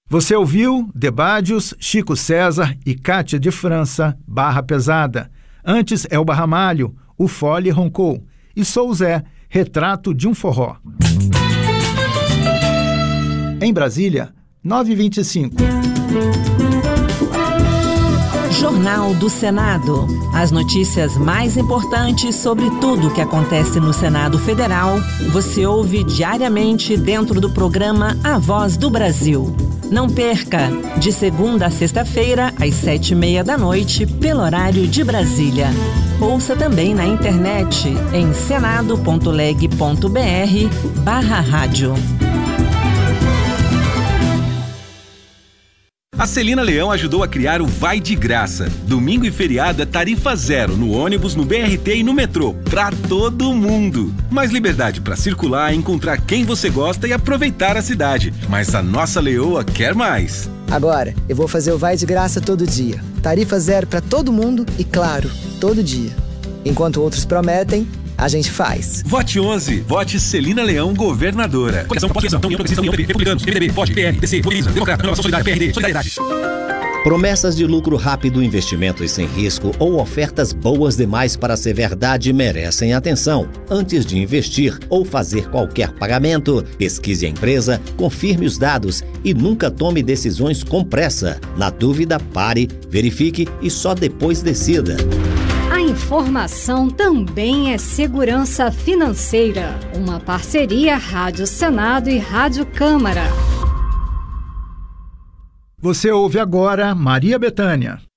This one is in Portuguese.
Você ouviu Debádios, Chico César e Cátia de França, Barra Pesada. Antes, Elba Ramalho, O Fole Roncou. E Sou Zé, Retrato de um Forró. Em Brasília, 9h25. Jornal do Senado. As notícias mais importantes sobre tudo o que acontece no Senado Federal, você ouve diariamente dentro do programa A Voz do Brasil. Não perca, de segunda a sexta-feira, às 19h30, pelo horário de Brasília. Ouça também na internet em senado.leg.br/rádio. A Celina Leão ajudou a criar o Vai de Graça. Domingo e feriado é tarifa zero no ônibus, no BRT e no metrô. Pra todo mundo. Mais liberdade pra circular, encontrar quem você gosta e aproveitar a cidade. Mas a nossa leoa quer mais. Agora, eu vou fazer o Vai de Graça todo dia. Tarifa zero pra todo mundo e, claro, todo dia. Enquanto outros prometem, a gente faz. Vote 11. Vote Celina Leão, governadora. Coligação Pós-Criação, União Progressista, União, PP, Republicanos, MDB, POD, PL, DC, Mobiliza, Democrata, Renovação Solidária, PRD, Solidariedade. Promessas de lucro rápido, investimentos sem risco ou ofertas boas demais para ser verdade merecem atenção. Antes de investir ou fazer qualquer pagamento, pesquise a empresa, confirme os dados e nunca tome decisões com pressa. Na dúvida, pare, verifique e só depois decida. A informação também é segurança financeira. Uma parceria Rádio Senado e Rádio Câmara. Você ouve agora Maria Bethânia.